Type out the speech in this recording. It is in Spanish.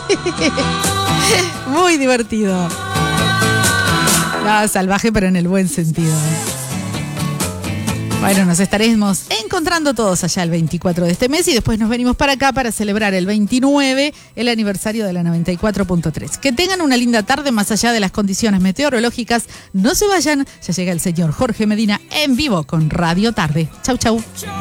Muy divertido. No, salvaje, pero en el buen sentido. Bueno, nos estaremos encontrando todos allá el 24 de este mes y después nos venimos para acá para celebrar el 29, el aniversario de la 94.3. Que tengan una linda tarde más allá de las condiciones meteorológicas. No se vayan, ya llega el señor Jorge Medina en vivo con Radio Tarde. Chau, chau.